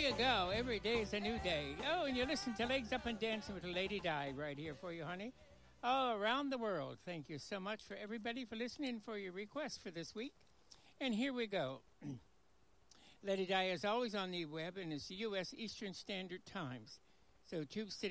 you go. Every day is a new day. Oh, and you listen to Legs Up and Dancing with Lady Di right here for you, honey. All around the world. Thank you so much for everybody for listening for your requests for this week. And here we go. Lady Di is always on the web, and it's U.S. Eastern Standard Times. So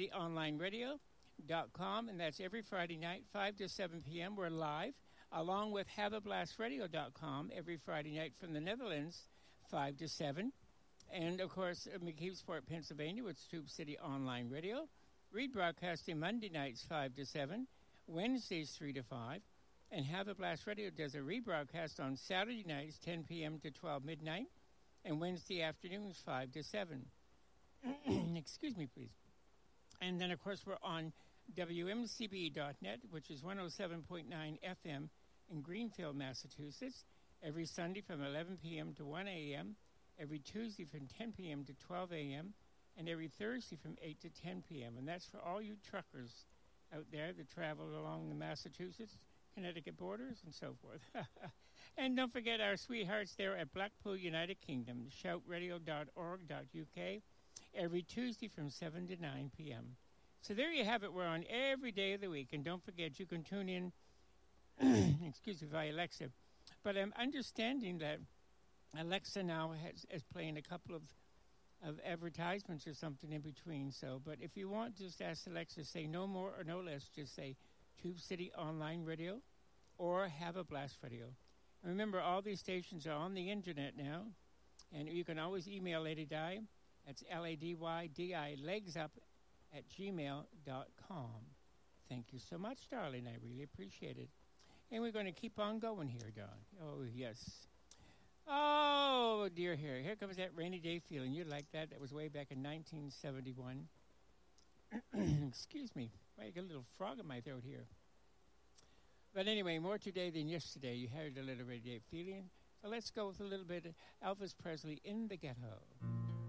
TubeCityOnlineRadio.com, and that's every Friday night, 5 to 7 p.m. We're live, along with HaveABlastRadio.com every Friday night from the Netherlands, 5 to 7. And, of course, McKeesport, Pennsylvania, with Tube City Online Radio. Rebroadcasting Monday nights, 5 to 7, Wednesdays, 3 to 5. And Have a Blast Radio does a rebroadcast on Saturday nights, 10 p.m. to 12 midnight, and Wednesday afternoons, 5 to 7. Excuse me, please. And then, of course, we're on WMCB.net, which is 107.9 FM in Greenfield, Massachusetts, every Sunday from 11 p.m. to 1 a.m., every Tuesday from 10 p.m. to 12 a.m., and every Thursday from 8 to 10 p.m. And that's for all you truckers out there that travel along the Massachusetts, Connecticut borders, and so forth. And don't forget our sweethearts there at Blackpool, United Kingdom, shoutradio.org.uk, every Tuesday from 7 to 9 p.m. So there you have it. We're on every day of the week. And don't forget, you can tune in, excuse me, via Alexa. But I'm understanding that Alexa now is playing a couple of advertisements or something in between. So, but if you want, just ask Alexa, say no more or no less. Just say Tube City Online Radio or Have a Blast Radio. And remember, all these stations are on the internet now, and you can always email Lady Di. That's LADYDI, legsup@gmail.com. Thank you so much, darling. I really appreciate it. And we're going to keep on going here, Don. Oh, yes. Oh, dear, here comes that rainy day feeling. You like that? That was way back in 1971. Excuse me. I got a little frog in my throat here. But anyway, more today than yesterday. You heard a little rainy day feeling. So let's go with a little bit of Elvis Presley, In the Ghetto.